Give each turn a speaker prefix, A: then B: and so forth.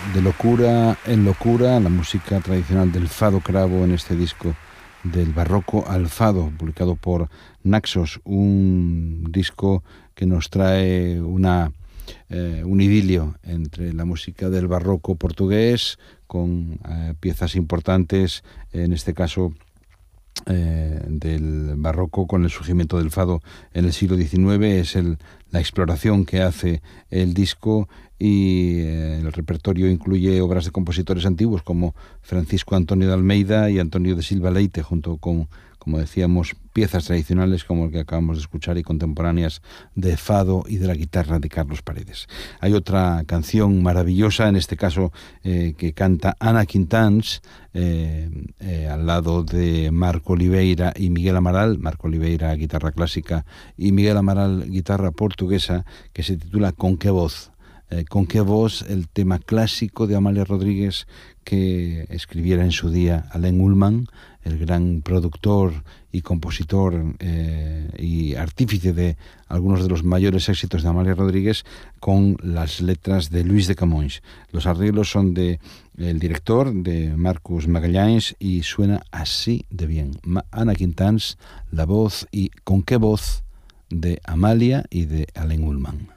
A: de locura en locura, la música tradicional del fado cravo en este disco del barroco al fado, publicado por Naxos, un disco que nos trae un idilio entre la música del barroco portugués con piezas importantes, en este caso del barroco con el surgimiento del fado en el siglo XIX. Es la exploración que hace el disco, y el repertorio incluye obras de compositores antiguos como Francisco Antonio de Almeida y Antonio de Silva Leite, junto con, como decíamos, piezas tradicionales como el que acabamos de escuchar y contemporáneas de fado y de la guitarra de Carlos Paredes. Hay otra canción maravillosa, en este caso que canta Ana Quintans, al lado de Marco Oliveira y Miguel Amaral. Marco Oliveira, guitarra clásica, y Miguel Amaral, guitarra portuguesa, que se titula Con qué voz. Con qué voz, el tema clásico de Amália Rodríguez, que escribiera en su día Alain Ullman, el gran productor y compositor y artífice de algunos de los mayores éxitos de Amália Rodríguez, con las letras de Luis de Camões. Los arreglos son de el director, de Marcos Magalhães, y suena así de bien. Ana Quintans, la voz, y Con qué voz, de Amalia y de Alain Ullman.